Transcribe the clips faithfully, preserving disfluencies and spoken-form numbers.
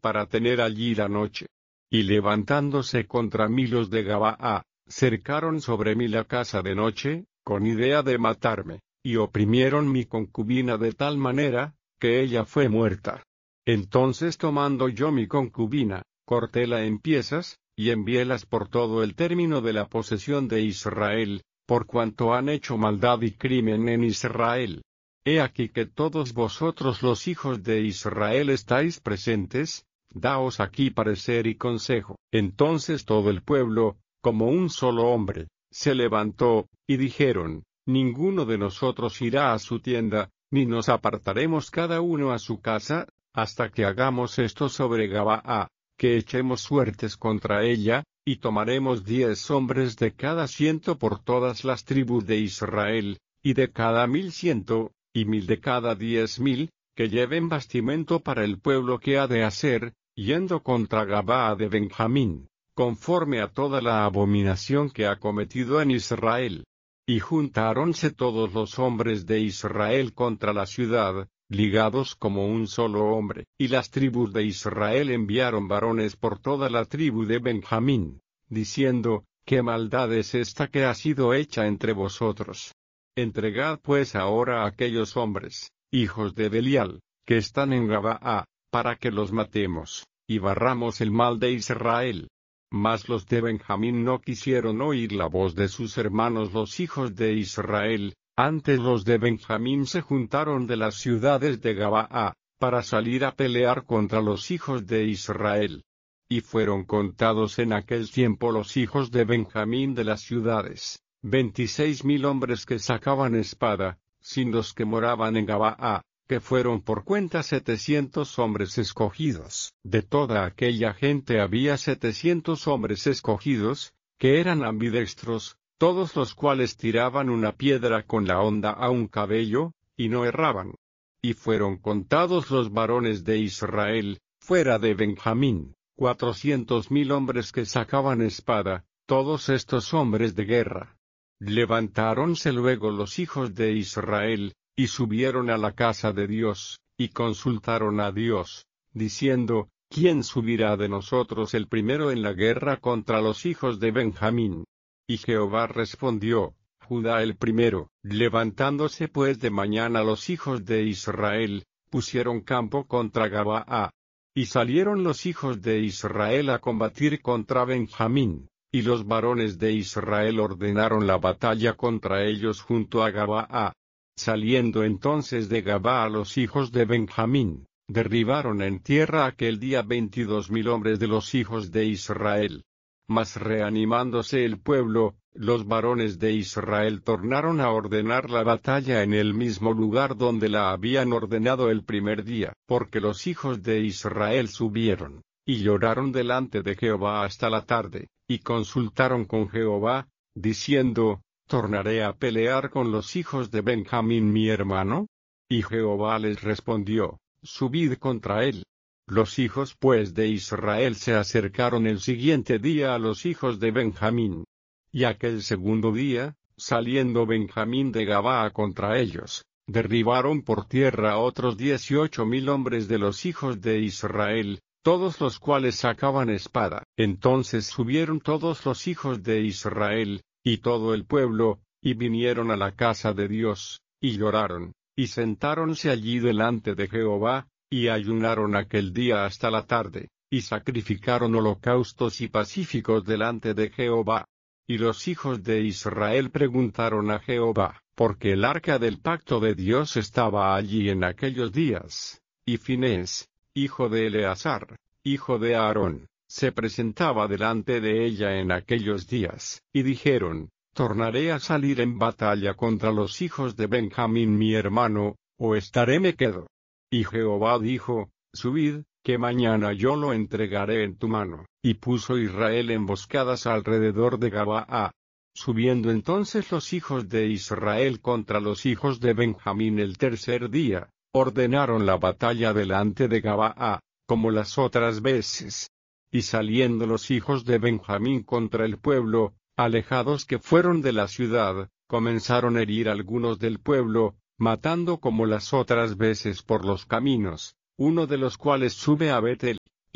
para tener allí la noche. Y levantándose contra mí los de Gabaa, cercaron sobre mí la casa de noche, con idea de matarme, y oprimieron mi concubina de tal manera, que ella fue muerta. Entonces tomando yo mi concubina, cortéla en piezas, y enviélas por todo el término de la posesión de Israel, por cuanto han hecho maldad y crimen en Israel. He aquí que todos vosotros los hijos de Israel estáis presentes, daos aquí parecer y consejo. Entonces todo el pueblo, como un solo hombre, se levantó, y dijeron, ninguno de nosotros irá a su tienda, ni nos apartaremos cada uno a su casa, hasta que hagamos esto sobre Gabaa, que echemos suertes contra ella, y tomaremos diez hombres de cada ciento por todas las tribus de Israel, y de cada mil ciento, y mil de cada diez mil, que lleven bastimento para el pueblo que ha de hacer, yendo contra Gabaa de Benjamín, conforme a toda la abominación que ha cometido en Israel. Y juntáronse todos los hombres de Israel contra la ciudad, ligados como un solo hombre, y las tribus de Israel enviaron varones por toda la tribu de Benjamín, diciendo, ¿qué maldad es esta que ha sido hecha entre vosotros? Entregad pues ahora a aquellos hombres, hijos de Belial, que están en Gabaa, para que los matemos, y barramos el mal de Israel. Mas los de Benjamín no quisieron oír la voz de sus hermanos los hijos de Israel, antes los de Benjamín se juntaron de las ciudades de Gabaa, para salir a pelear contra los hijos de Israel. Y fueron contados en aquel tiempo los hijos de Benjamín de las ciudades, veintiséis mil hombres que sacaban espada, sin los que moraban en Gabaa, que fueron por cuenta setecientos hombres escogidos. De toda aquella gente había setecientos hombres escogidos, que eran ambidextros, todos los cuales tiraban una piedra con la honda a un cabello, y no erraban. Y fueron contados los varones de Israel, fuera de Benjamín, cuatrocientos mil hombres que sacaban espada, todos estos hombres de guerra. Levantáronse luego los hijos de Israel, y subieron a la casa de Dios, y consultaron a Dios, diciendo, ¿quién subirá de nosotros el primero en la guerra contra los hijos de Benjamín? Y Jehová respondió, Judá el primero. Levantándose pues de mañana los hijos de Israel, pusieron campo contra Gabaa. Y salieron los hijos de Israel a combatir contra Benjamín, y los varones de Israel ordenaron la batalla contra ellos junto a Gabaa. Saliendo entonces de Gabaa los hijos de Benjamín, derribaron en tierra aquel día veintidós mil hombres de los hijos de Israel. Mas reanimándose el pueblo, los varones de Israel tornaron a ordenar la batalla en el mismo lugar donde la habían ordenado el primer día, porque los hijos de Israel subieron, y lloraron delante de Jehová hasta la tarde, y consultaron con Jehová, diciendo, ¿tornaré a pelear con los hijos de Benjamín mi hermano? Y Jehová les respondió, subid contra él. Los hijos pues de Israel se acercaron el siguiente día a los hijos de Benjamín. Y aquel segundo día, saliendo Benjamín de Gabaa contra ellos, derribaron por tierra a otros dieciocho mil hombres de los hijos de Israel, todos los cuales sacaban espada. Entonces subieron todos los hijos de Israel, y todo el pueblo, y vinieron a la casa de Dios, y lloraron, y sentáronse allí delante de Jehová, y ayunaron aquel día hasta la tarde, y sacrificaron holocaustos y pacíficos delante de Jehová. Y los hijos de Israel preguntaron a Jehová, porque el arca del pacto de Dios estaba allí en aquellos días, y Finés, hijo de Eleazar, hijo de Aarón, se presentaba delante de ella en aquellos días, y dijeron, ¿tornaré a salir en batalla contra los hijos de Benjamín mi hermano, o estaré me quedo? Y Jehová dijo, subid, que mañana yo lo entregaré en tu mano. Y puso Israel emboscadas alrededor de Gabaa. Subiendo entonces los hijos de Israel contra los hijos de Benjamín el tercer día, ordenaron la batalla delante de Gabaa, como las otras veces. Y saliendo los hijos de Benjamín contra el pueblo, alejados que fueron de la ciudad, comenzaron a herir algunos del pueblo, matando como las otras veces por los caminos, uno de los cuales sube a Betel.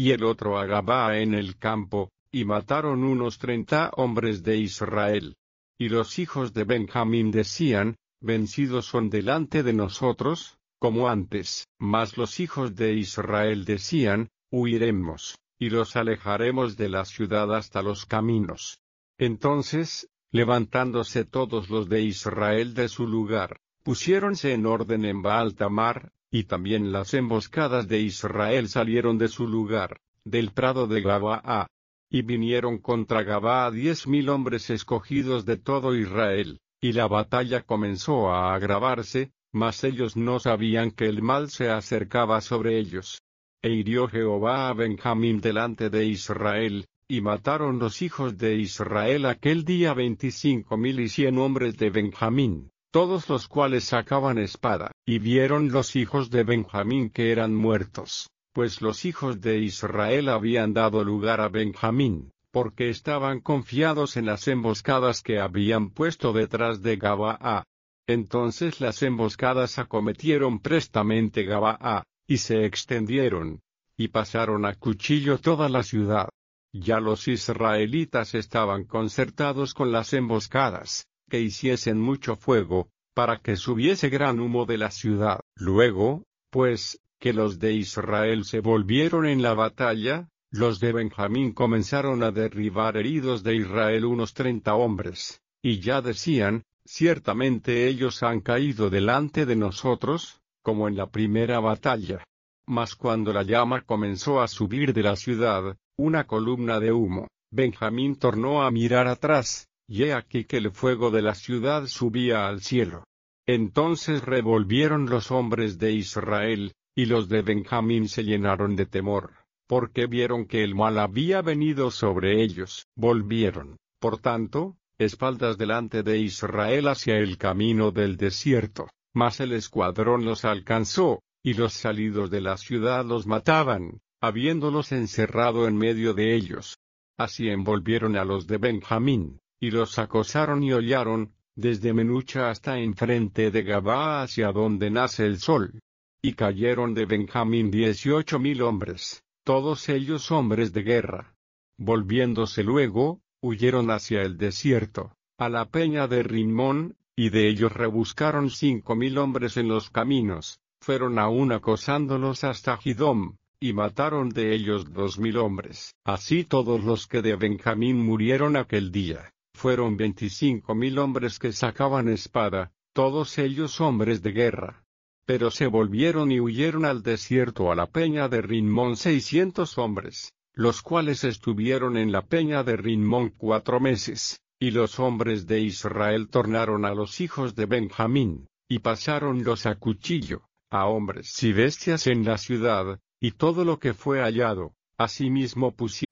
y el otro a Gabaa en el campo, y mataron unos treinta hombres de Israel. Y los hijos de Benjamín decían, vencidos son delante de nosotros, como antes. Mas los hijos de Israel decían, huiremos, y los alejaremos de la ciudad hasta los caminos. Entonces, levantándose todos los de Israel de su lugar, pusiéronse en orden en Baal-Tamar, y también las emboscadas de Israel salieron de su lugar, del prado de Gabaa. Y vinieron contra Gabaa diez mil hombres escogidos de todo Israel, y la batalla comenzó a agravarse, mas ellos no sabían que el mal se acercaba sobre ellos. E hirió Jehová a Benjamín delante de Israel, y mataron los hijos de Israel aquel día veinticinco mil y cien hombres de Benjamín, todos los cuales sacaban espada. Y vieron los hijos de Benjamín que eran muertos, pues los hijos de Israel habían dado lugar a Benjamín, porque estaban confiados en las emboscadas que habían puesto detrás de Gabaa. Entonces las emboscadas acometieron prestamente Gabaa, y se extendieron, y pasaron a cuchillo toda la ciudad. Ya los israelitas estaban concertados con las emboscadas, que hiciesen mucho fuego, para que subiese gran humo de la ciudad. Luego, pues, que los de Israel se volvieron en la batalla, los de Benjamín comenzaron a derribar heridos de Israel unos treinta hombres, y ya decían, ciertamente ellos han caído delante de nosotros, como en la primera batalla. Mas cuando la llama comenzó a subir de la ciudad, una columna de humo, Benjamín tornó a mirar atrás, y he aquí que el fuego de la ciudad subía al cielo. Entonces revolvieron los hombres de Israel, y los de Benjamín se llenaron de temor, porque vieron que el mal había venido sobre ellos. Volvieron, por tanto, espaldas delante de Israel hacia el camino del desierto, mas el escuadrón los alcanzó, y los salidos de la ciudad los mataban, habiéndolos encerrado en medio de ellos. Así envolvieron a los de Benjamín, y los acosaron y hollaron, desde Menucha hasta enfrente de Gabaa hacia donde nace el sol. Y cayeron de Benjamín dieciocho mil hombres, todos ellos hombres de guerra. Volviéndose luego, huyeron hacia el desierto, a la peña de Rimón, y de ellos rebuscaron cinco mil hombres en los caminos, fueron aún acosándolos hasta Gidom, y mataron de ellos dos mil hombres. Así todos los que de Benjamín murieron aquel día, fueron veinticinco mil hombres que sacaban espada, todos ellos hombres de guerra. Pero se volvieron y huyeron al desierto a la peña de Rimón seiscientos hombres, los cuales estuvieron en la peña de Rimón cuatro meses, y los hombres de Israel tornaron a los hijos de Benjamín, y pasáronlos a cuchillo, a hombres y bestias en la ciudad, y todo lo que fue hallado, asimismo pusieron